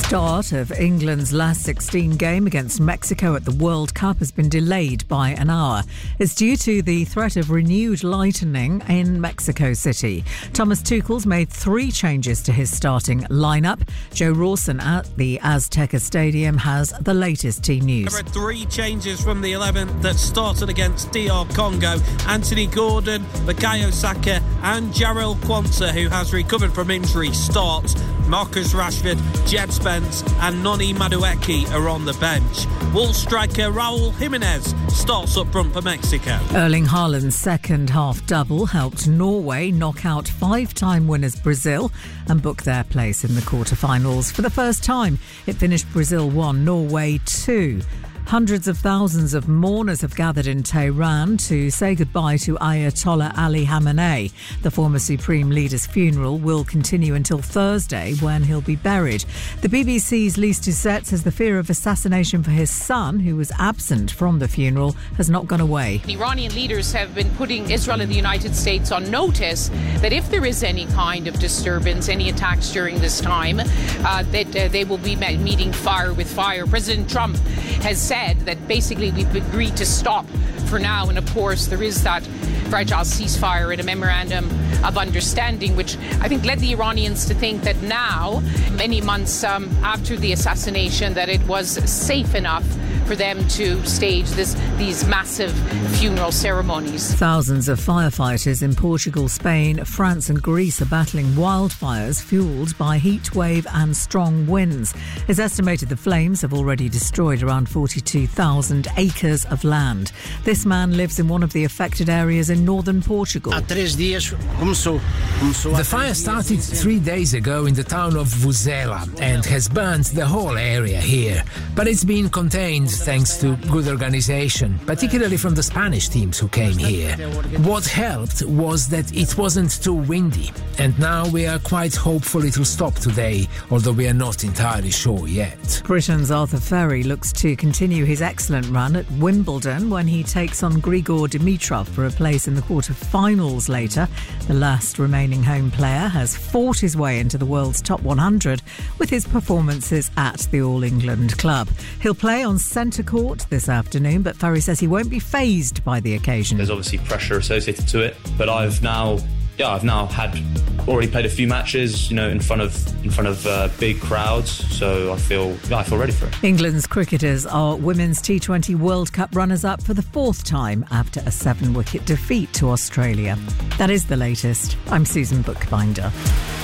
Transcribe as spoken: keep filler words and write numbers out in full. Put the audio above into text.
start of England's last sixteen game against Mexico at the World Cup has been delayed by an hour. It's due to the threat of renewed lightning in Mexico City. Thomas Tuchel's made three changes to his starting lineup. Joe Rawson at the Azteca Stadium has the latest team news. There are three changes from the eleven that started against D R Congo. Anthony Gordon, Bukayo Saka and Jarrell Quansah, who has recovered from injury, starts. Marcus Rashford, Jed Spence and Noni Madueke are on the bench. Wolves striker Raul Jimenez starts up front for Mexico. Erling Haaland's second half double helped Norway knock out five-time winners Brazil and book their place in the quarter-finals. For the first time, it finished Brazil one, Norway two. Hundreds of thousands of mourners have gathered in Tehran to say goodbye to Ayatollah Ali Khamenei. The former supreme leader's funeral will continue until Thursday, when he'll be buried. The B B C's Lise Doucet says the fear of assassination for his son, who was absent from the funeral, has not gone away. Iranian leaders have been putting Israel and the United States on notice that if there is any kind of disturbance, any attacks during this time, uh, that uh, they will be meeting fire with fire. President Trump has said that basically we've agreed to stop for now, and of course there is that fragile ceasefire and a memorandum of understanding, which I think led the Iranians to think that now, many months um, after the assassination, that it was safe enough for them to stage this, these massive funeral ceremonies. Thousands of firefighters in Portugal, Spain, France and Greece are battling wildfires fuelled by heat wave and strong winds. It's estimated the flames have already destroyed around forty-two thousand acres of land. This man lives in one of the affected areas in northern Portugal. The fire started three days ago in the town of Vuzela and has burnt the whole area here. But it's been contained thanks to good organisation, particularly from the Spanish teams who came here. What helped was that it wasn't too windy, and now we are quite hopeful it will stop today, although we are not entirely sure yet. Britain's Arthur Ferry looks to continue his excellent run at Wimbledon when he takes on Grigor Dimitrov for a place in the quarter-finals later. The last remaining home player has fought his way into the world's top one hundred with his performances at the All England club. He'll play on centre court this afternoon, but Ferry says he won't be fazed by the occasion. There's obviously pressure associated to it, but I've now yeah I've now had already played a few matches, you know, in front of in front of uh, big crowds, so I feel yeah, I feel ready for it. England's cricketers are Women's T twenty World Cup runners-up for the fourth time after a seven-wicket defeat to Australia. That is the latest. I'm Susan Bookbinder.